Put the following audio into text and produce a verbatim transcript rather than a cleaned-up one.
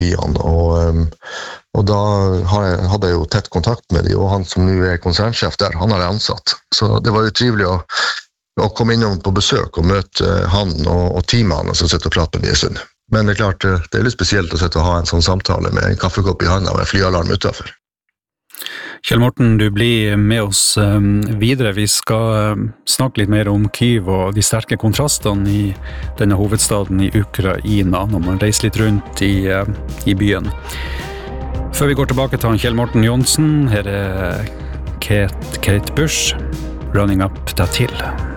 byene, og, um, og da hadde jeg jo tett kontakt med dem, og han som nå er konsernsjef der, han har jeg ansatt. Så det var jo trivelig å, å komme innom på besøk og møte han og, og teamet han, og så sitte og prate med dem en stund. Men det er klart, det er litt spesielt å sitte og ha en sånn samtale med en kaffekopp i hånda og en flyalarm utenfor. Kjell Morten, du blir med oss videre. Vi skal snakke litt mer om Kyiv og de sterke kontrastene i denne hovedstaden i Ukraina, når man reiser litt rundt i, i byen. Før vi går tilbake til Kjell Morten Johnsen, her er Kate, Kate Bush, Running Up That Hill.